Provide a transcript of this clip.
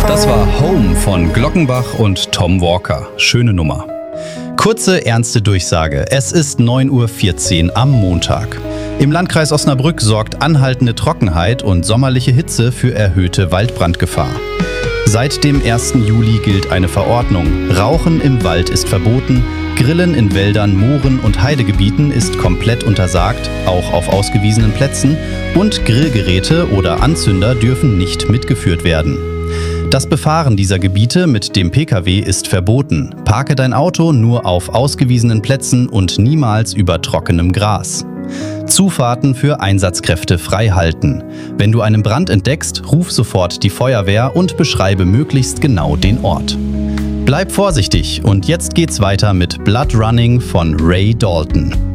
Das war Home von Glockenbach und Tom Walker. Schöne Nummer. Kurze, ernste Durchsage. Es ist 9:14 Uhr am Montag. Im Landkreis Osnabrück sorgt anhaltende Trockenheit und sommerliche Hitze für erhöhte Waldbrandgefahr. Seit dem 1. Juli gilt eine Verordnung. Rauchen im Wald ist verboten, Grillen in Wäldern, Mooren und Heidegebieten ist komplett untersagt, auch auf ausgewiesenen Plätzen, und Grillgeräte oder Anzünder dürfen nicht mitgeführt werden. Das Befahren dieser Gebiete mit dem Pkw ist verboten. Parke dein Auto nur auf ausgewiesenen Plätzen und niemals über trockenem Gras. Zufahrten für Einsatzkräfte frei halten. Wenn du einen Brand entdeckst, ruf sofort die Feuerwehr und beschreibe möglichst genau den Ort. Bleib vorsichtig und jetzt geht's weiter mit Blood Running von Ray Dalton.